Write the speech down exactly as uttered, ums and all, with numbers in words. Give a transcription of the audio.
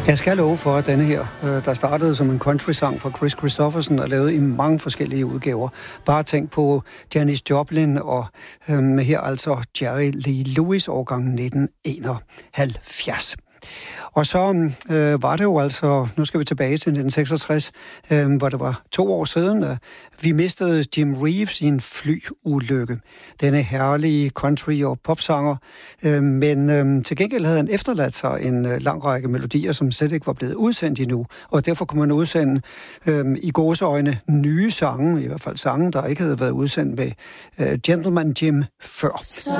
Jeg skal love for, at denne her, der startede som en country-sang fra Kris Kristofferson og lavet i mange forskellige udgaver. Bare tænk på Janis Joplin og øhm, her altså Jerry Lee Lewis årgang nitten enoghalvfjerds. Og så øh, var det jo altså, nu skal vi tilbage til nitten seksogtres, øh, hvor det var to år siden, øh, vi mistede Jim Reeves i en flyulykke. Denne herlige country- og popsanger, øh, men øh, til gengæld havde han efterladt sig en øh, lang række melodier, som slet ikke var blevet udsendt endnu, og derfor kunne man udsende øh, i gåseøjne nye sange, i hvert fald sange, der ikke havde været udsendt med øh, Gentleman Jim før.